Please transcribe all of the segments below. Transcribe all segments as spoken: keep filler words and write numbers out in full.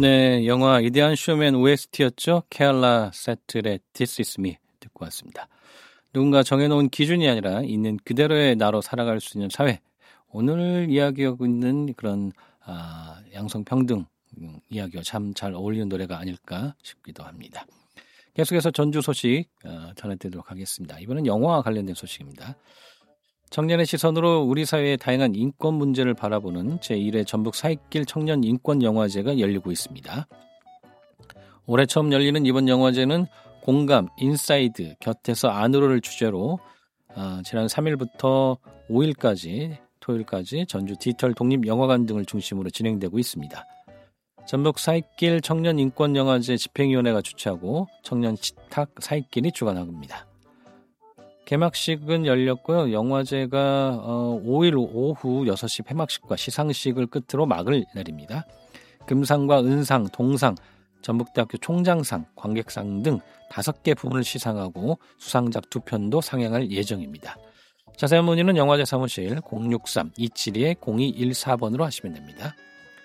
네, 영화 위대한 쇼맨 오에스티였죠. 케알라 세틀의 This Is Me 듣고 왔습니다. 누군가 정해놓은 기준이 아니라 있는 그대로의 나로 살아갈 수 있는 사회. 오늘 이야기하고 있는 그런 아, 양성평등 이야기와 참 잘 어울리는 노래가 아닐까 싶기도 합니다. 계속해서 전주 소식 어, 전해드리도록 하겠습니다. 이번엔 영화와 관련된 소식입니다. 청년의 시선으로 우리 사회의 다양한 인권 문제를 바라보는 제일 회 전북 사익길 청년 인권 영화제가 열리고 있습니다. 올해 처음 열리는 이번 영화제는 공감, 인사이드, 곁에서 안으로를 주제로 어, 지난 삼 일부터 오 일까지 토요일까지 전주 디지털 독립영화관 등을 중심으로 진행되고 있습니다. 전북 사익길 청년인권영화제 집행위원회가 주최하고 청년 식탁 사익길이 주관합니다. 개막식은 열렸고요. 영화제가 어, 오 일 오후 여섯 시 폐막식과 시상식을 끝으로 막을 내립니다. 금상과 은상, 동상, 전북대학교 총장상, 관객상 등 다섯 개 부문을 시상하고 수상작 두 편도 상영할 예정입니다. 자세한 문의는 영화제 사무실 공육삼 이칠이 공이일사 번으로 하시면 됩니다.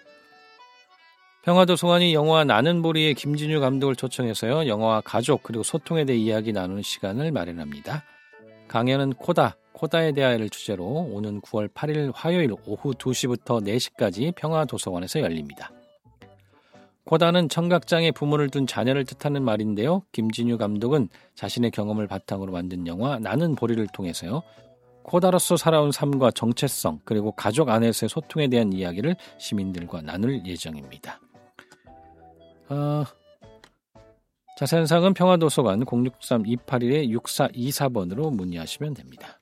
평화도서관이 영화 나는 보리의 김진유 감독을 초청해서요. 영화와 가족 그리고 소통에 대해 이야기 나누는 시간을 마련합니다. 강연은 코다, 코다에 대하여를 주제로 오는 구월 팔 일 화요일 오후 두 시부터 네 시까지 평화도서관에서 열립니다. 코다는 청각장애 부모를 둔 자녀를 뜻하는 말인데요. 김진유 감독은 자신의 경험을 바탕으로 만든 영화 나는 보리를 통해서요. 코다로서 살아온 삶과 정체성 그리고 가족 안에서의 소통에 대한 이야기를 시민들과 나눌 예정입니다. 어, 자세한 사항은 평화도서관 공육삼 이팔일 육사이사 번으로 문의하시면 됩니다.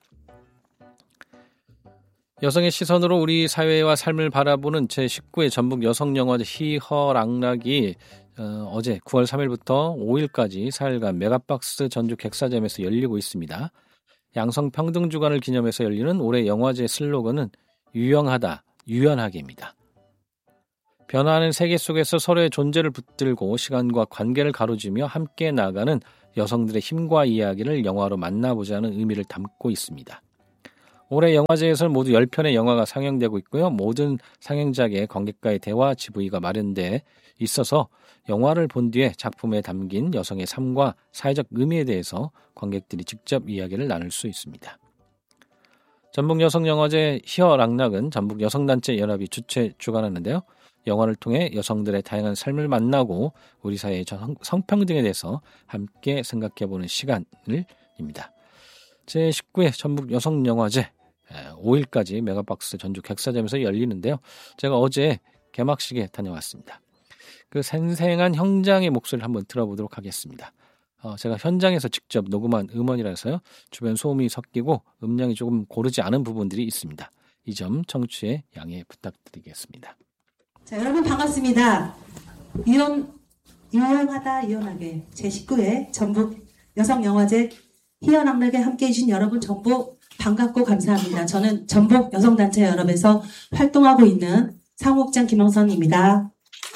여성의 시선으로 우리 사회와 삶을 바라보는 제십구 회 전북 여성영화제 희허락락이 어, 어제 구월 삼 일부터 오 일까지 사 일간 메가박스 전주 객사점에서 열리고 있습니다. 양성평등 주간을 기념해서 열리는 올해 영화제 슬로건은 유영하다, 유연하게입니다. 변화하는 세계 속에서 서로의 존재를 붙들고 시간과 관계를 가로지며 함께 나아가는 여성들의 힘과 이야기를 영화로 만나보자는 의미를 담고 있습니다. 올해 영화제에서는 모두 십 편의 영화가 상영되고 있고요. 모든 상영작의 관객과의 대화 지브이가 마련돼 있어서 영화를 본 뒤에 작품에 담긴 여성의 삶과 사회적 의미에 대해서 관객들이 직접 이야기를 나눌 수 있습니다. 전북 여성영화제 희허락락은 전북 여성단체 연합이 주최 주관하는데요. 영화를 통해 여성들의 다양한 삶을 만나고 우리 사회의 성평등에 대해서 함께 생각해보는 시간입니다. 제십구 회 전북 여성영화제 오 일까지 메가박스 전주 객사점에서 열리는데요. 제가 어제 개막식에 다녀왔습니다. 그 생생한 현장의 목소리를 한번 들어보도록 하겠습니다. 어, 제가 현장에서 직접 녹음한 음원이라서요. 주변 소음이 섞이고 음량이 조금 고르지 않은 부분들이 있습니다. 이 점 청취에 양해 부탁드리겠습니다. 자, 여러분 반갑습니다. 유연, 유연하다 유연하게 제십구 회 전북 여성영화제 희연악락에 함께해 주신 여러분 전부 반갑고 감사합니다. 저는 전북 여성단체 연합에서 활동하고 있는 사무국장 김영선입니다.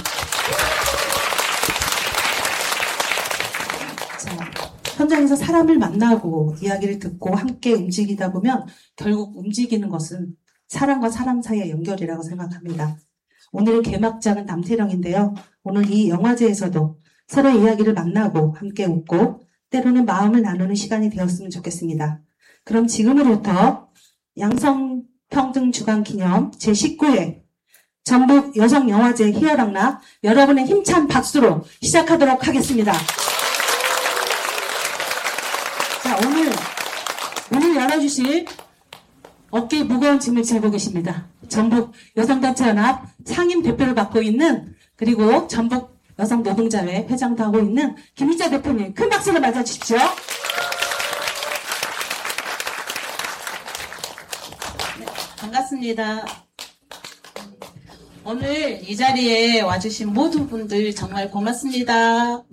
자, 현장에서 사람을 만나고 이야기를 듣고 함께 움직이다 보면 결국 움직이는 것은 사람과 사람 사이의 연결이라고 생각합니다. 오늘의 개막장은 남태령인데요. 오늘 이 영화제에서도 서로의 이야기를 만나고 함께 웃고 때로는 마음을 나누는 시간이 되었으면 좋겠습니다. 그럼 지금으로부터 양성평등 주간 제십구 회 전북 여성영화제 희열악락 여러분의 힘찬 박수로 시작하도록 하겠습니다. 자, 오늘 오늘 열어주실 어깨에 무거운 짐을 지고 계십니다. 전북 여성단체연합 상임 대표를 맡고 있는 그리고 전북 여성노동자회 회장도 하고 있는 김희자 대표님 큰 박수로 맞아주십시오. 네, 반갑습니다. 오늘 이 자리에 와주신 모든 분들 정말 고맙습니다.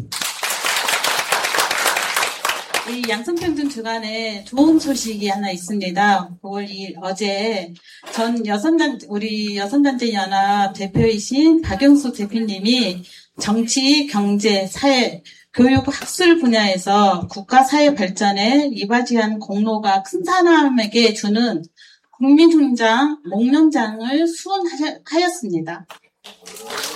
이 양성평등 주간에 좋은 소식이 하나 있습니다. 구월 이 일 어제 전 여성단 우리 여성단체 연합 대표이신 박영수 대표님이 정치, 경제, 사회, 교육, 학술 분야에서 국가 사회 발전에 이바지한 공로가 큰 사람에게 주는 국민훈장, 목련장을 수언하였습니다.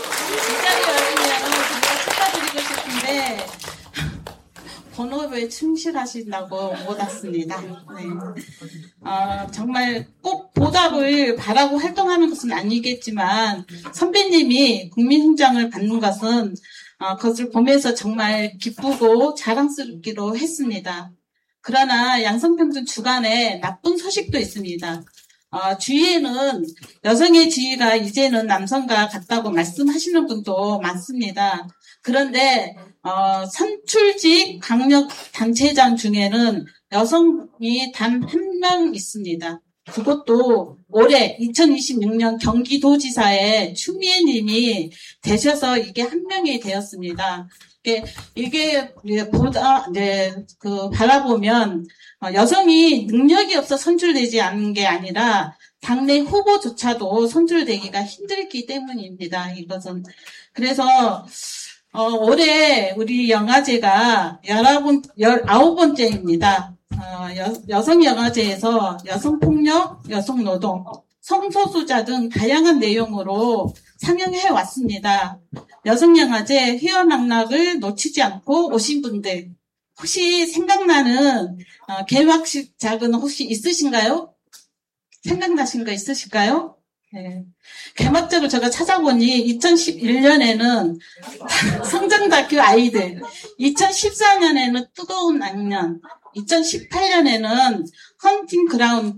이 자리에 와주면 정말 축하드리고 싶은데 본업에 충실하신다고 못 왔습니다. 네. 어, 정말 꼭 보답을 바라고 활동하는 것은 아니겠지만 선배님이 국민훈장을 받는 것은 어, 그것을 보면서 정말 기쁘고 자랑스럽기도 했습니다. 그러나 양성평등 주간에 나쁜 소식도 있습니다. 어, 주위에는 여성의 지위가 이제는 남성과 같다고 말씀하시는 분도 많습니다. 그런데 어, 선출직 강력단체장 중에는 여성이 단 한 명 있습니다. 그것도 올해 이천이십육 년 경기도지사의 추미애 님이 되셔서 이게 한 명이 되었습니다. 이게, 이게, 보다, 네, 그, 바라보면, 여성이 능력이 없어 선출되지 않은 게 아니라, 당내 후보조차도 선출되기가 힘들기 때문입니다. 이것은. 그래서, 어, 올해 우리 영화제가 열아홉, 열아홉 번째입니다. 어, 여, 여성영화제에서 여성폭력, 여성노동, 성소수자 등 다양한 내용으로 상영해 왔습니다. 여성영화제 회원낙락을 놓치지 않고 오신 분들, 혹시 생각나는 어, 개막식작은 혹시 있으신가요? 생각나신 거 있으실까요? 네. 개막작을 제가 찾아보니 이천십일 년에는 성장다큐 아이들, 이천십사 년에는 뜨거운 악년, 이천십팔 년에는 헌팅 그라운드,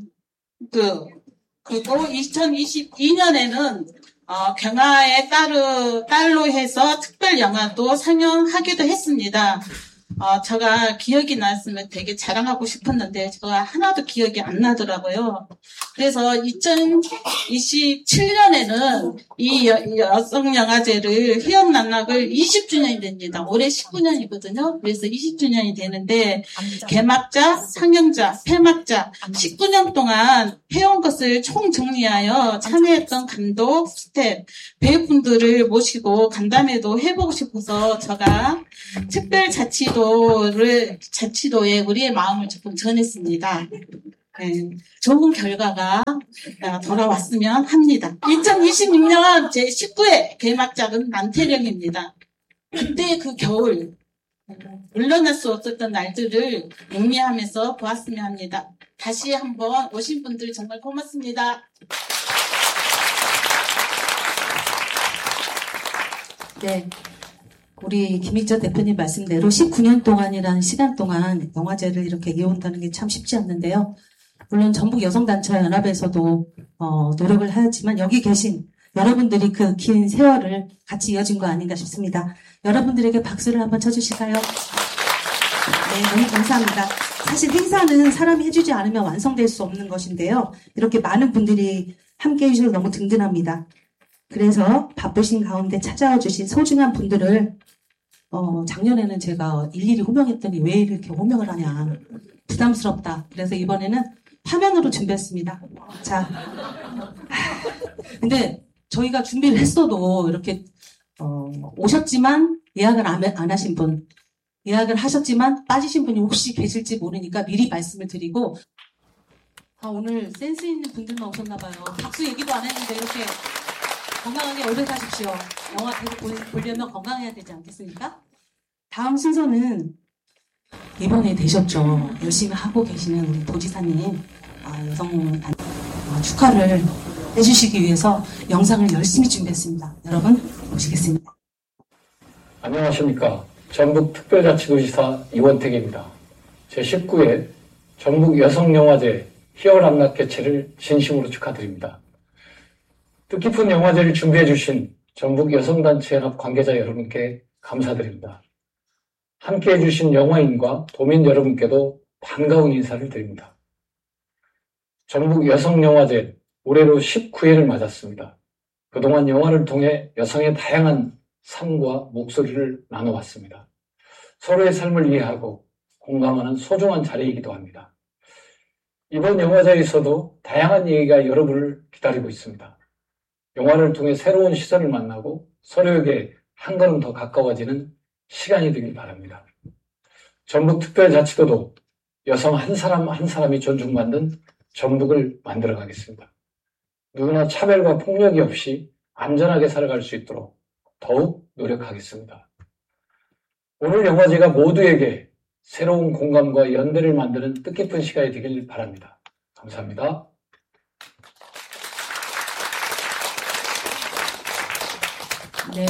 그리고 이천이십이 년에는 어, 경아의 딸을, 딸로 해서 특별 영화도 상영하기도 했습니다. 어, 제가 기억이 났으면 되게 자랑하고 싶었는데, 제가 하나도 기억이 안 나더라고요. 그래서 이천이십칠 년에는 이 여, 여성영화제를 회원낙락을 이십 주년이 됩니다. 올해 십구 년이거든요. 그래서 이십 주년이 되는데, 개막자, 상영자, 폐막자, 십구 년 동안 해온 것을 총정리하여 참여했던 감독, 스태프, 배우분들을 모시고 간담회도 해보고 싶어서 제가 특별자치도를, 자치도에 우리의 마음을 조금 전했습니다. 네, 좋은 결과가 돌아왔으면 합니다. 이천이십육 년 제십구 회 개막작은 남태령입니다. 그때 그 겨울, 물러날 수 없었던 날들을 음미하면서 보았으면 합니다. 다시 한번 오신 분들 정말 고맙습니다. 네. 우리 김익전 대표님 말씀대로 십구 년 동안이라는 시간 동안 영화제를 이렇게 이어온다는 게 참 쉽지 않는데요. 물론 전북 여성단체연합에서도 어, 노력을 하였지만 여기 계신 여러분들이 그 긴 세월을 같이 이어준 거 아닌가 싶습니다. 여러분들에게 박수를 한번 쳐주실까요? 네, 너무 감사합니다. 사실 행사는 사람이 해주지 않으면 완성될 수 없는 것인데요. 이렇게 많은 분들이 함께 해주셔서 너무 든든합니다. 그래서 바쁘신 가운데 찾아와 주신 소중한 분들을 어, 작년에는 제가 일일이 호명했더니 왜 이렇게 호명을 하냐. 부담스럽다. 그래서 이번에는 화면으로 준비했습니다. 자. 근데 저희가 준비를 했어도 이렇게, 어, 오셨지만 예약을 안, 안 하신 분, 예약을 하셨지만 빠지신 분이 혹시 계실지 모르니까 미리 말씀을 드리고, 아, 오늘 센스 있는 분들만 오셨나봐요. 박수 얘기도 안 했는데 이렇게 건강하게 오래 사십시오. 영화 계속 보려면 건강해야 되지 않겠습니까? 다음 순서는 이번에 되셨죠. 열심히 하고 계시는 우리 도지사님 아, 여성 아, 축하를 해주시기 위해서 영상을 열심히 준비했습니다. 여러분 보시겠습니다. 안녕하십니까. 전북특별자치도지사 이원택입니다. 제십구 회 전북 여성영화제 희열암락 개최를 진심으로 축하드립니다. 뜻깊은 영화제를 준비해 주신 전북 여성단체연합 관계자 여러분께 감사드립니다. 함께해 주신 영화인과 도민 여러분께도 반가운 인사를 드립니다. 전북 여성영화제 올해로 십구 회를 맞았습니다. 그동안 영화를 통해 여성의 다양한 삶과 목소리를 나눠왔습니다. 서로의 삶을 이해하고 공감하는 소중한 자리이기도 합니다. 이번 영화제에서도 다양한 얘기가 여러분을 기다리고 있습니다. 영화를 통해 새로운 시선을 만나고 서로에게 한 걸음 더 가까워지는 시간이 되길 바랍니다. 전북특별자치도도 여성 한 사람 한 사람이 존중받는 전북을 만들어 가겠습니다. 누구나 차별과 폭력이 없이 안전하게 살아갈 수 있도록 더욱 노력하겠습니다. 오늘 영화제가 모두에게 새로운 공감과 연대를 만드는 뜻깊은 시간이 되길 바랍니다. 감사합니다. 네.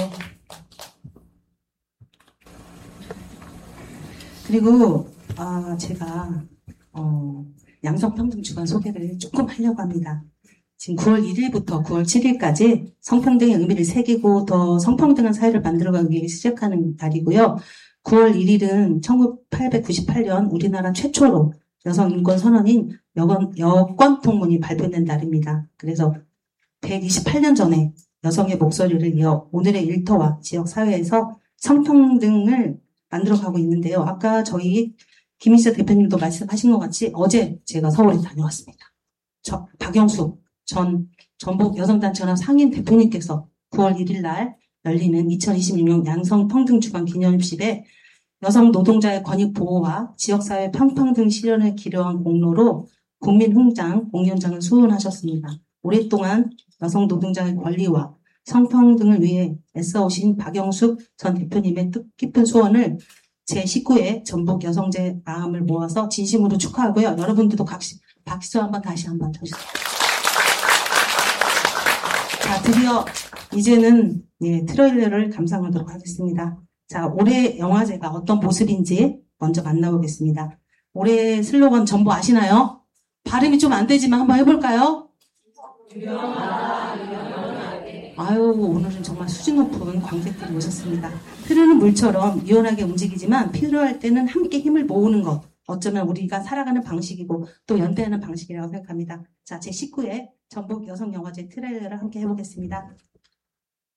그리고 아, 제가 어, 양성평등주간 소개를 조금 하려고 합니다. 지금 구월 일일부터 구월 칠일까지 성평등의 의미를 새기고 더 성평등한 사회를 만들어가기 위해 시작하는 날이고요. 구월 일일은 천팔백구십팔년 우리나라 최초로 여성 인권 선언인 여건, 여권통문이 발표된 날입니다. 그래서 백이십팔년 전에 여성의 목소리를 이어 오늘의 일터와 지역 사회에서 성평등을 만들어가고 있는데요. 아까 저희 김희수 대표님도 말씀하신 것 같이 어제 제가 서울에 다녀왔습니다. 저 박영숙 전 전북 여성단체연합 상임 대표님께서 구월 일일 날 열리는 이천이십육년 양성평등주간 기념식에 여성 노동자의 권익 보호와 지역사회 평평등 실현을 기여한 공로로 국민훈장 공연장을 수훈하셨습니다. 오랫동안 여성 노동자의 권리와 성평등을 위해 애써오신 박영숙 전 대표님의 뜻깊은 소원을 제십구 회 전북 여성제 마음을 모아서 진심으로 축하하고요. 여러분들도 박수, 박수 한번 다시 한번 쳐주세요. 자, 드디어 이제는 예, 트레일러를 감상하도록 하겠습니다. 자, 올해 영화제가 어떤 모습인지 먼저 만나보겠습니다. 올해 슬로건 전부 아시나요? 발음이 좀 안 되지만 한번 해볼까요? 아유, 오늘은 정말 수준 높은 관객들이 오셨습니다. 흐르는 물처럼 유연하게 움직이지만 필요할 때는 함께 힘을 모으는 것. 어쩌면 우리가 살아가는 방식이고 또 연대하는 방식이라고 생각합니다. 자, 제십구 회 전북 여성영화제 트레일러를 함께 해보겠습니다.